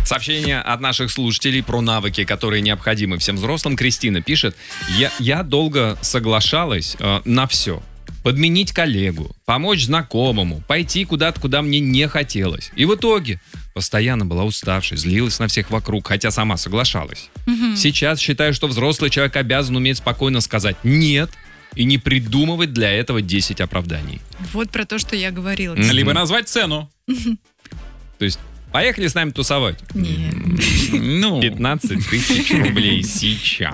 Сообщение от наших слушателей про навыки, которые необходимы всем взрослым. Кристина пишет: я долго соглашалась на все. Подменить коллегу, помочь знакомому, пойти куда-то, куда мне не хотелось. И в итоге постоянно была уставшей, злилась на всех вокруг, хотя сама соглашалась. Сейчас считаю, что взрослый человек обязан уметь спокойно сказать «нет» и не придумывать для этого 10 оправданий. Вот про то, что я говорила. Либо назвать цену. То есть поехали с нами тусовать. Нет. 15 тысяч рублей сейчас.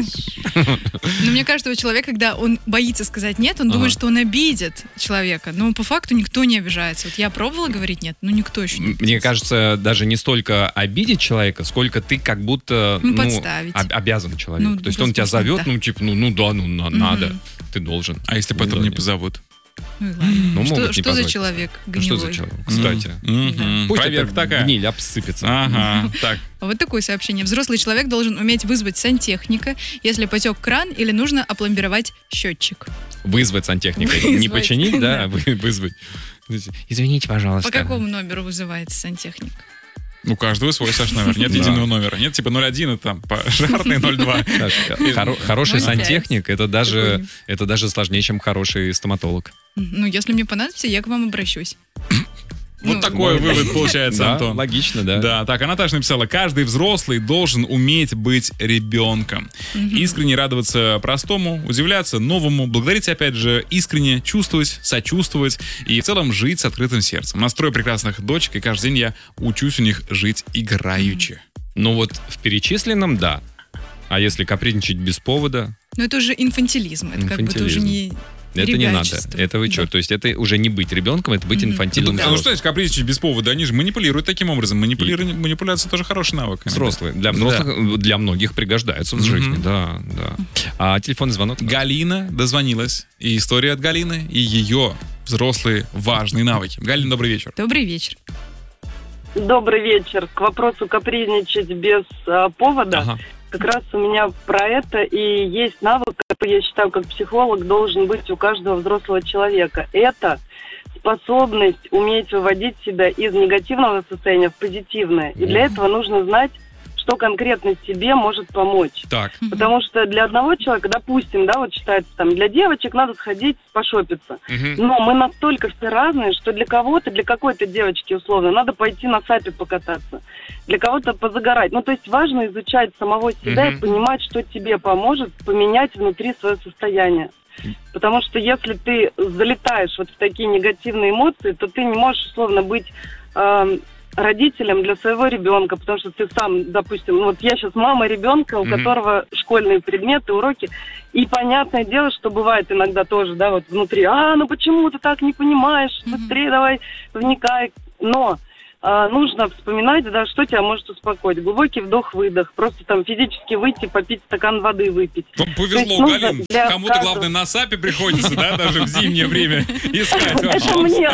Но мне кажется, у человека, когда он боится сказать «нет», он думает, что он обидит человека. Но по факту никто не обижается. Вот я пробовала говорить «нет», но никто еще не обидится. Мне кажется, даже не столько обидеть человека, сколько ты как будто подставить. Обязан человеку. То есть он тебя зовет, да. Надо, ты должен. А если потом не позовут? Ну и ладно. могут не Что позвать. за человек гнилой? Что за человек? Кстати. Пусть Проверка эта такая. гниль обсыпется. Ага, так. А вот такое сообщение. Взрослый человек должен уметь вызвать сантехника, если потек кран или нужно опломбировать счетчик. Вызвать сантехника. Не починить, да, вызвать. Извините, пожалуйста. По какому номеру вызывается сантехник? У каждого свой, Саш, номер. Нет единого номера. Нет, типа 01, это там пожарный 02. Хороший 0,5. сантехник, это даже сложнее, чем хороший стоматолог. Ну, если мне понадобится, я к вам обращусь. Вот такой вывод получается, Да, Антон. логично, да. Да, так, а Наташа написала: каждый взрослый должен уметь быть ребенком. Искренне радоваться простому, удивляться новому, благодарить, опять же, искренне чувствовать, сочувствовать и в целом жить с открытым сердцем. Настрой прекрасных дочек, и каждый день я учусь у них жить играючи. Ну вот в перечисленном, да. А если капризничать без повода? Но это уже инфантилизм. Это как бы тоже не... Это не надо. ребячество. Это вы что? Да. То есть это уже не быть ребенком, это быть инфантильным Ну что взрослым. есть капризничать без повода? Они же манипулируют таким образом. Манипуляция тоже хороший навык. Взрослые. Для взрослых, для многих пригождаются в жизни. Да, да. А телефонный звонок? Галина дозвонилась. И история от Галины, и ее взрослые важные навыки. Галина, добрый вечер. Добрый вечер. Добрый вечер. К вопросу капризничать без повода. Ага. Как раз у меня про это и есть навык, который, я считаю, как психолог, должен быть у каждого взрослого человека. Это способность уметь выводить себя из негативного состояния в позитивное. И для этого нужно знать, что конкретно тебе может помочь. Так. Потому что для одного человека, допустим, да, вот считается, там, для девочек надо сходить пошопиться. Но мы настолько все разные, что для кого-то, для какой-то девочки, условно, надо пойти на сапе покататься. Для кого-то позагорать. Ну, то есть важно изучать самого себя и понимать, что тебе поможет поменять внутри свое состояние. Потому что если ты залетаешь вот в такие негативные эмоции, то ты не можешь, условно, быть... родителям для своего ребенка, потому что ты сам, допустим, вот я сейчас мама ребенка, у которого школьные предметы, уроки, и понятное дело, что бывает иногда тоже, да, вот внутри, ну почему ты так не понимаешь, быстрее давай вникай, но нужно вспоминать, да, что тебя может успокоить. Глубокий вдох-выдох, просто там физически выйти, попить стакан воды, выпить. Вам повезло, Галин. Кому-то, главное, на сапе приходится, да, даже в зимнее время искать вообще. Это мне.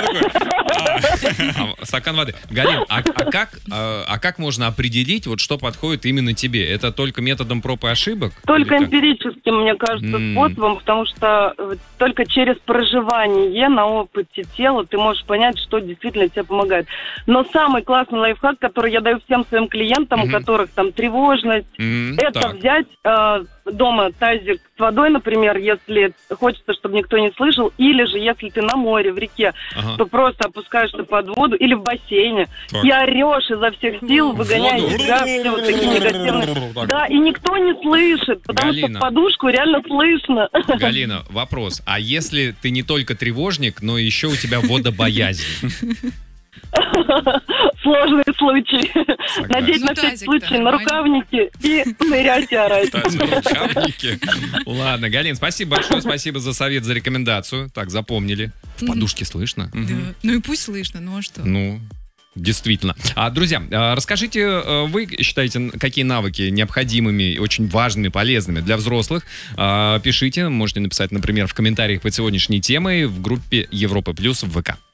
Стакан воды. Галин, а как можно определить, вот что подходит именно тебе? Это только методом проб и ошибок? Только Или как? эмпирическим, мне кажется, способом, потому что только через проживание на опыте тела ты можешь понять, что действительно тебе помогает. Но самый классный лайфхак, который я даю всем своим клиентам, у которых там тревожность, это так. взять дома тазик с водой, например, если хочется, чтобы никто не слышал, или же если ты на море, в реке, то просто опускаешься под воду или в бассейне Так. и орешь изо всех сил, выгоняя из себя все вот такие негативные... Да, и никто не слышит, потому Галина. что в подушку реально слышно. Галина, вопрос. А если ты не только тревожник, но еще у тебя водобоязнь? Сложный случай. Согласен. Надеть Ну, на всякий тазик-то случай нормально. нарукавники и нырять и орать. Рукавники. Ладно, Галин, спасибо большое, спасибо за совет, за рекомендацию. Так, запомнили. В подушке слышно? Да. Ну и пусть слышно, ну а что? Ну, действительно. Друзья, расскажите, вы считаете, какие навыки необходимыми, очень важными, полезными для взрослых? Пишите, можете написать, например, в комментариях под сегодняшней темой в группе Европа Плюс в ВК.